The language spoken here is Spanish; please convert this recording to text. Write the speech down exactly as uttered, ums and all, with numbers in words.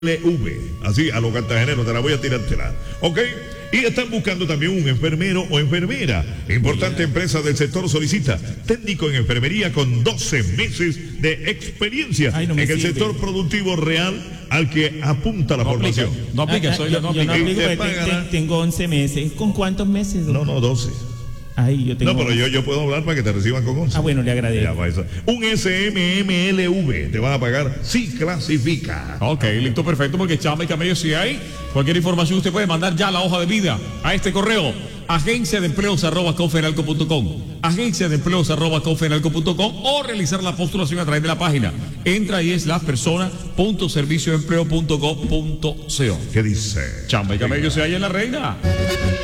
L V, así a los cartageneros, te la voy a tirártela, ¿ok? Y están buscando también un enfermero o enfermera. Importante empresa del sector solicita técnico en enfermería con doce meses de experiencia Ay, no me en el sirve. sector productivo real al que apunta la No formación. aplica, no aplica, Ah, soy yo, yo, no yo no aplica. aplico Y te porque te- pagan, te- tengo once meses. ¿Con cuántos meses? No, no, doce. Ay, yo tengo... No, pero yo, yo puedo hablar para que te reciban con once. Ah, bueno, le Ya, agradezco. para eso. Un S M M L V te van a pagar si clasifica. Ok, listo, perfecto, porque chamba y camello si hay. Cualquier información usted puede mandar ya la hoja de vida a este correo: agencia de empleos arroba confenalco punto com, agencia de empleos arroba confenalco punto com, o realizar la postulación a través de la página. Entra y es las personas punto servicio de empleo punto gov punto co. ¿Qué dice? Chamba y camello si hay en la reina.